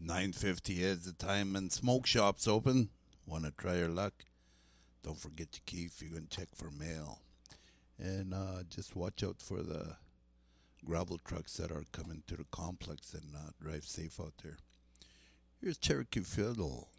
9:50 is the time and smoke shops open. Want to try your luck? Don't forget your key if you're going to check for mail. And just watch out for the gravel trucks that are coming to the complex and drive safe out there. Here's Cherokee Fiddle.